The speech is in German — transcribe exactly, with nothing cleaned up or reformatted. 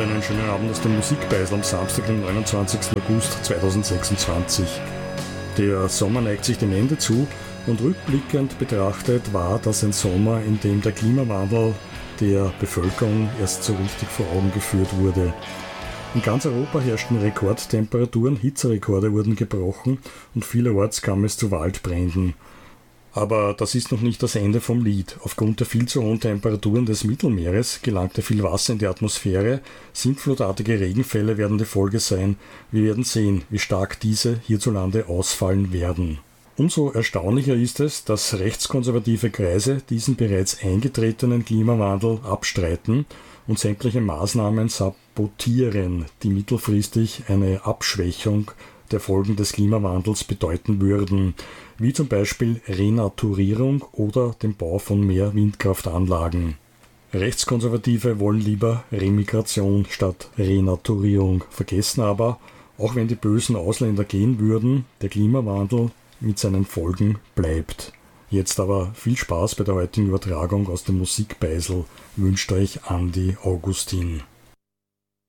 einen schönen Abend aus dem Musikbeisel am Samstag, den neunundzwanzigsten August zweitausendsechsundzwanzig. Der Sommer neigt sich dem Ende zu und rückblickend betrachtet war das ein Sommer, in dem der Klimawandel der Bevölkerung erst so richtig vor Augen geführt wurde. In ganz Europa herrschten Rekordtemperaturen, Hitzerekorde wurden gebrochen und vielerorts kam es zu Waldbränden. Aber das ist noch nicht das Ende vom Lied. Aufgrund der viel zu hohen Temperaturen des Mittelmeeres gelangte viel Wasser in die Atmosphäre. Sintflutartige Regenfälle werden die Folge sein. Wir werden sehen, wie stark diese hierzulande ausfallen werden. Umso erstaunlicher ist es, dass rechtskonservative Kreise diesen bereits eingetretenen Klimawandel abstreiten und sämtliche Maßnahmen sabotieren, die mittelfristig eine Abschwächung der Folgen des Klimawandels bedeuten würden, wie zum Beispiel Renaturierung oder den Bau von mehr Windkraftanlagen. Rechtskonservative wollen lieber Remigration statt Renaturierung, vergessen aber, auch wenn die bösen Ausländer gehen würden, der Klimawandel mit seinen Folgen bleibt. Jetzt aber viel Spaß bei der heutigen Übertragung aus dem Musikbeisel, wünscht euch Andi Augustin.